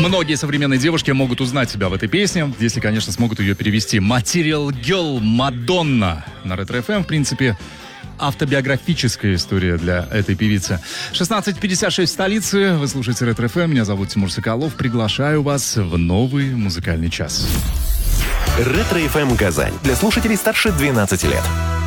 Многие современные девушки могут узнать себя в этой песне, если, конечно, смогут ее перевести. Material Girl, Мадонна. На Ретро-ФМ, в принципе, автобиографическая история для этой певицы. 16:56 в столице. Вы слушаете Ретро-ФМ. Меня зовут Тимур Соколов. Приглашаю вас в новый музыкальный час. Ретро-ФМ Казань. Для слушателей старше 12 лет.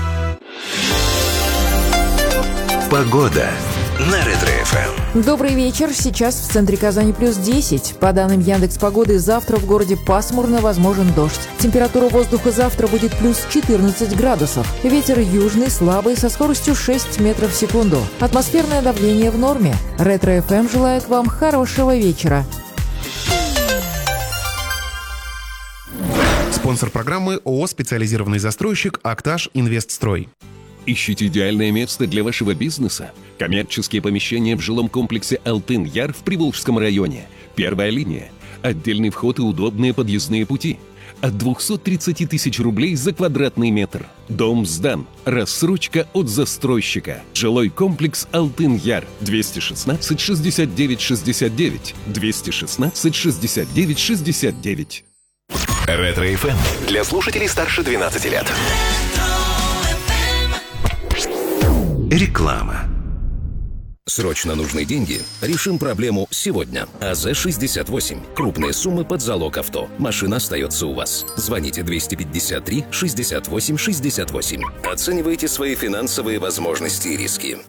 Погода на Ретро-ФМ. Добрый вечер. Сейчас в центре Казани плюс 10. По данным Яндекс.Погоды, завтра в городе пасмурно, возможен дождь. Температура воздуха завтра будет плюс 14 градусов. Ветер южный, слабый, со скоростью 6 метров в секунду. Атмосферное давление в норме. Ретро-ФМ желает вам хорошего вечера. Спонсор программы ООО «Специализированный застройщик Акташ Инвестстрой». Ищите идеальное место для вашего бизнеса? Коммерческие помещения в жилом комплексе «Алтын-Яр» в Приволжском районе. Первая линия. Отдельный вход и удобные подъездные пути. От 230 тысяч рублей за квадратный метр. Дом сдан. Рассрочка от застройщика. Жилой комплекс «Алтын-Яр». 216 69 69. 216 69 69. Ретро-ФМ. Для слушателей старше 12 лет. Реклама. Срочно нужны деньги? Решим проблему сегодня. АЗ-68. Крупные суммы под залог авто. Машина остается у вас. Звоните 253 68 68. Оценивайте свои финансовые возможности и риски.